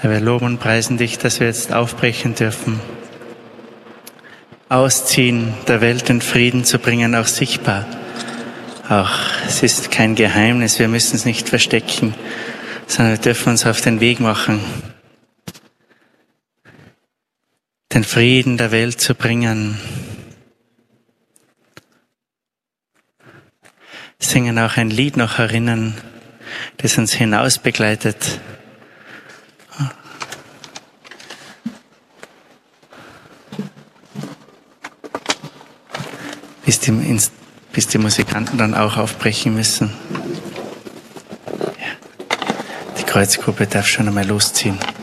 Herr, wir loben und preisen dich, dass wir jetzt aufbrechen dürfen. Ausziehen, der Welt den Frieden zu bringen, auch sichtbar. Auch es ist kein Geheimnis, wir müssen es nicht verstecken, sondern wir dürfen uns auf den Weg machen, den Frieden der Welt zu bringen. Singen auch ein Lied noch herinnen, das uns hinaus begleitet. Bis die Musikanten dann auch aufbrechen müssen. Ja. Die Kreuzgruppe darf schon einmal losziehen.